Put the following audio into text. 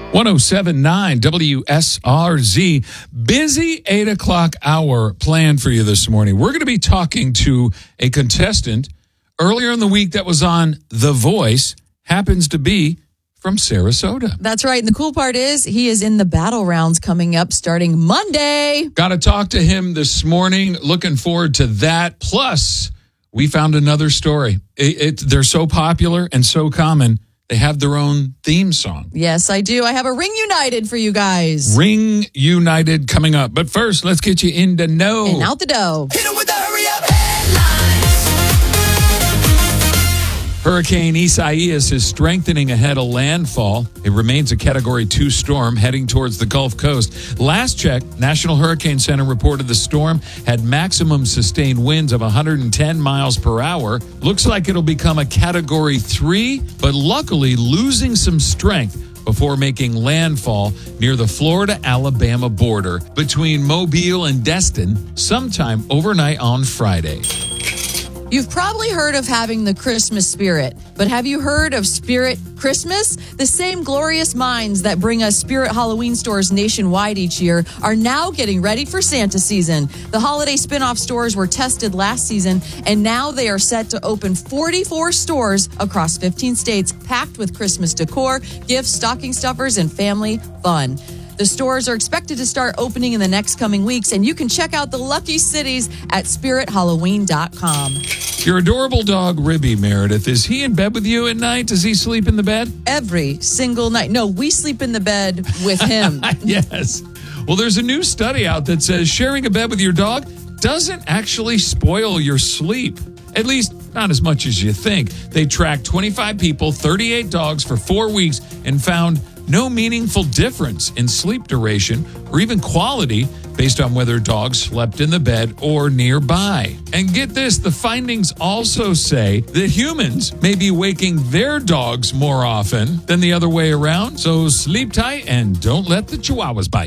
1079 WSRZ. Busy 8 o'clock hour planned for you this morning. We're going to be talking to a contestant earlier in the week that was on The Voice, happens to be from Sarasota. That's right. And the cool part is he is in the battle rounds coming up starting Monday. Got to talk to him this morning. Looking forward to that. Plus, we found another story. They're so popular and so common. They have their own theme song. Yes, I do. I have a Ring United for you guys. Ring United coming up. But first, let's get you in the know. And out the dough. Hit 'em with the hurry up headlines. Hurricane Isaias is strengthening ahead of landfall. It remains a Category 2 storm heading towards the Gulf Coast. Last check, National Hurricane Center reported the storm had maximum sustained winds of 110 miles per hour. Looks like it'll become a Category 3, but luckily losing some strength before making landfall near the Florida-Alabama border between Mobile and Destin sometime overnight on Friday. You've probably heard of having the Christmas spirit, but have you heard of Spirit Christmas? The same glorious minds that bring us Spirit Halloween stores nationwide each year are now getting ready for Santa season. The holiday spin-off stores were tested last season, and now they are set to open 44 stores across 15 states, packed with Christmas decor, gifts, stocking stuffers, and family fun. The stores are expected to start opening in the next coming weeks, and you can check out the lucky cities at SpiritHalloween.com. Your adorable dog, Ribby, Meredith, is he in bed with you at night? Does he sleep in the bed? Every single night. No, we sleep in the bed with him. Yes. Well, there's a new study out that says sharing a bed with your dog doesn't actually spoil your sleep. At least not as much as you think. They tracked 25 people, 38 dogs for 4 weeks and found no meaningful difference in sleep duration or even quality based on whether dogs slept in the bed or nearby. And get this, the findings also say that humans may be waking their dogs more often than the other way around. So sleep tight and don't let the chihuahuas bite.